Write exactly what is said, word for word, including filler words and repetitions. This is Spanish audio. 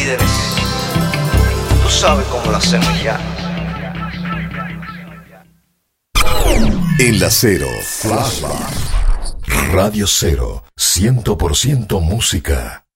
líderes. Tú sabes cómo lo hacemos ya. En la Cero, Flashback. Radio Cero, cien por ciento música.